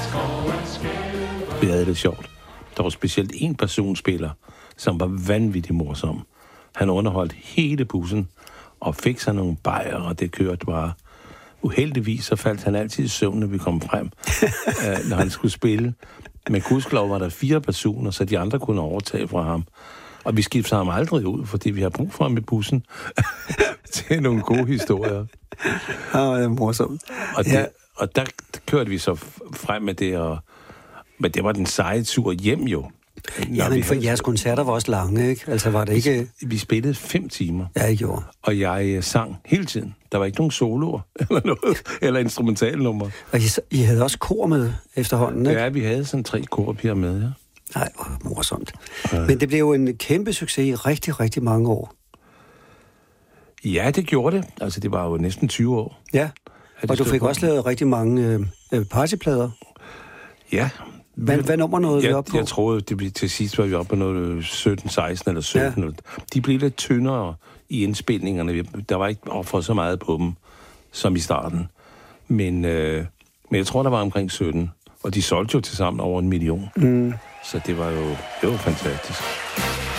Vi havde det sjovt. Der var specielt en personspiller, som var vanvittigt morsom. Han underholdt hele bussen og fik sig nogle bajer, og det kørte bare. Uheldigvis så faldt han altid i søvn, når vi kom frem, når han skulle spille. Men gudskelov var der 4 personer, så de andre kunne overtage fra ham. Og vi skiftede ham aldrig ud, fordi vi har brug for ham i bussen til nogle gode historier. Ja, det er morsomt. Og der kørte vi så frem med det, men det var den seje tur hjem jo. Ja, men for jeres koncerter var også lange, ikke? Altså var det ikke... Vi spillede 5 timer. Ja, I gjorde. Og jeg sang hele tiden. Der var ikke nogen soloer eller noget, eller instrumentalnummer. Og I havde også kor med efterhånden, ikke? Ja, vi havde sådan 3 korpiger med, ja. Nej, morsomt. Ja. Men det blev jo en kæmpe succes i rigtig, rigtig mange år. Ja, det gjorde det. Altså, det var jo næsten 20 år. Ja, og du fik også lavet rigtig mange partyplader. Ja. Hvad nummer nåede vi op på? Jeg troede, til sidst var vi oppe på noget 17, 16 eller 17. Ja. De blev lidt tyndere i indspilningerne. Der var ikke offret så meget på dem, som i starten. Men jeg tror, der var omkring 17. Og de solgte jo til sammen over 1 million. Så det var jo fantastisk.